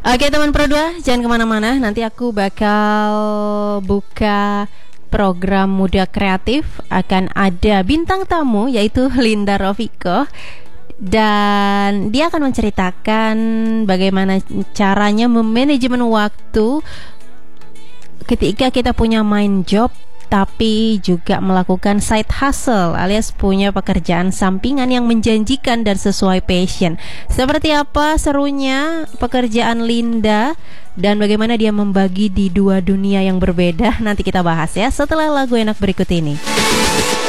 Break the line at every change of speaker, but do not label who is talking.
Oke teman Pro 2, jangan kemana-mana. Nanti aku bakal buka program Muda Kreatif. Akan ada bintang tamu yaitu Linda Rofiko. Dan dia akan menceritakan bagaimana caranya memanajemen waktu ketika kita punya main job tapi juga melakukan side hustle alias punya pekerjaan sampingan yang menjanjikan dan sesuai passion. Seperti apa serunya pekerjaan Linda dan bagaimana dia membagi di dua dunia yang berbeda, nanti kita bahas ya setelah lagu enak berikut ini.